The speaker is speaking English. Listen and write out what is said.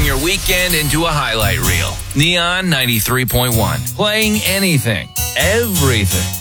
your weekend into a highlight reel. Neon 93.1. Playing anything, everything.